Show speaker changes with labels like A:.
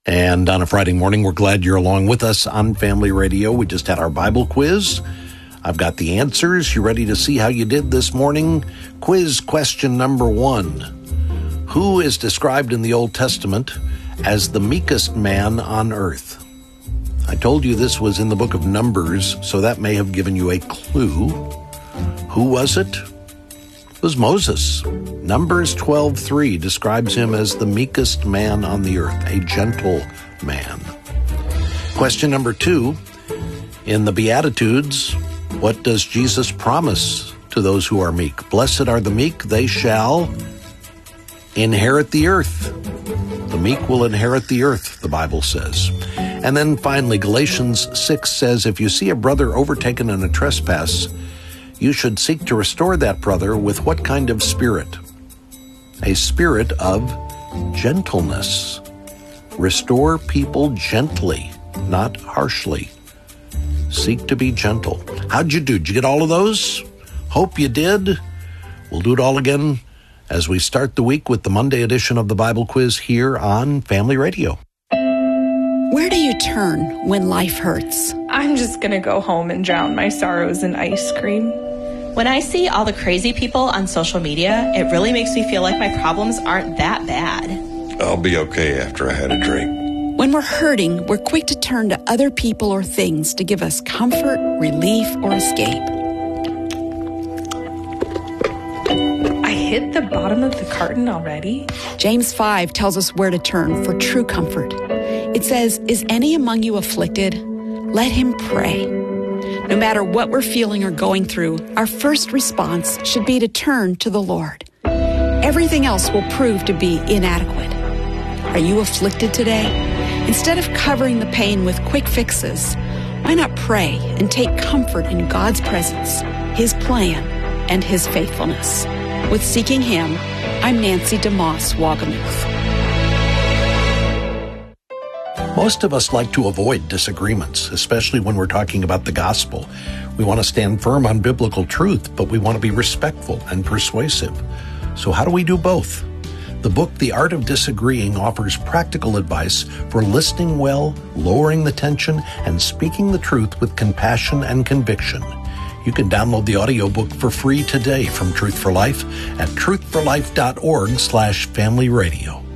A: And on a Friday morning, we're glad you're along with us on Family Radio. We just had our Bible quiz. I've got the answers. You ready to see how you did this morning? Quiz question number 1. Who is described in the Old Testament as the meekest man on earth? I told you this was in the book of Numbers, so that may have given you a clue. Who was it? It was Moses. Numbers 12:3 describes him as the meekest man on the earth, a gentle man. Question number 2, in the Beatitudes, what does Jesus promise to those who are meek? Blessed are the meek, they shall inherit the earth. The meek will inherit the earth, the Bible says. And then finally, Galatians 6 says, if you see a brother overtaken in a trespass, you should seek to restore that brother with what kind of spirit? A spirit of gentleness. Restore people gently, not harshly. Seek to be gentle. How'd you do? Did you get all of those? Hope you did. We'll do it all again as we start the week with the Monday edition of the Bible Quiz here on Family Radio.
B: Where do you turn when life hurts?
C: I'm just going to go home and drown my sorrows in ice cream.
D: When I see all the crazy people on social media, it really makes me feel like my problems aren't that bad.
E: I'll be okay after I had a drink.
B: When we're hurting, we're quick to turn to other people or things to give us comfort, relief, or escape.
C: I hit the bottom of the carton already?
B: James 5 tells us where to turn for true comfort. It says, is any among you afflicted? Let him pray. No matter what we're feeling or going through, our first response should be to turn to the Lord. Everything else will prove to be inadequate. Are you afflicted today? Instead of covering the pain with quick fixes, why not pray and take comfort in God's presence, His plan, and His faithfulness? With Seeking Him, I'm Nancy DeMoss Wagamuth.
A: Most of us like to avoid disagreements, especially when we're talking about the gospel. We want to stand firm on biblical truth, but we want to be respectful and persuasive. So how do we do both? The book, The Art of Disagreeing, offers practical advice for listening well, lowering the tension, and speaking the truth with compassion and conviction. You can download the audiobook for free today from Truth for Life at truthforlife.org/familyradio.